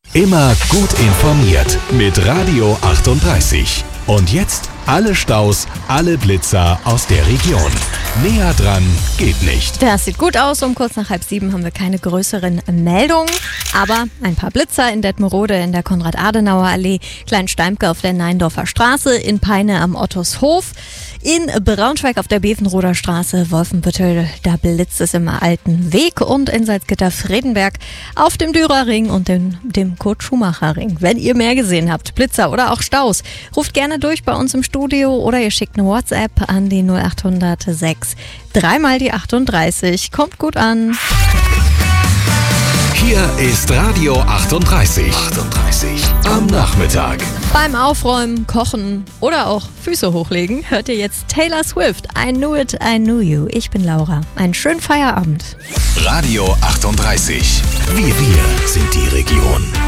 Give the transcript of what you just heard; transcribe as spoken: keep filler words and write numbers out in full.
Immer gut informiert mit Radio achtunddreißig. Und jetzt alle Staus, alle Blitzer aus der Region. Näher dran geht nicht. Das sieht gut aus. Um kurz nach halb sieben haben wir keine größeren Meldungen. Aber ein paar Blitzer in Detmerode in der Konrad-Adenauer-Allee, Kleinsteimke auf der Neindorfer Straße, in Peine am Ottoshof, in Braunschweig auf der Bevenroder Straße, Wolfenbüttel, da blitzt es im Alten Weg und in Salzgitter-Fredenberg auf dem Dürerring und dem, dem Kurt-Schumacher-Ring. Wenn ihr mehr gesehen habt, Blitzer oder auch Staus, ruft gerne durch bei uns im Studio oder ihr schickt eine WhatsApp an die null acht hundert sechs, dreimal die achtunddreißig. Kommt gut an. Hier ist Radio achtunddreißig. achtunddreißig am Nachmittag. Beim Aufräumen, Kochen oder auch Füße hochlegen hört ihr jetzt Taylor Swift. I knew it, I knew you. Ich bin Laura. Einen schönen Feierabend. Radio achtunddreißig. Wir, wir sind die Region.